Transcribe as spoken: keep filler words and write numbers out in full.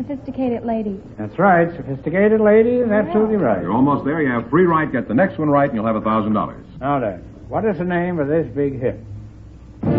sophisticated lady. That's right. Sophisticated lady is absolutely right. You're almost there. You have three right. Get the next one right, and you'll have a thousand dollars. Now then, what is the name of this big hit?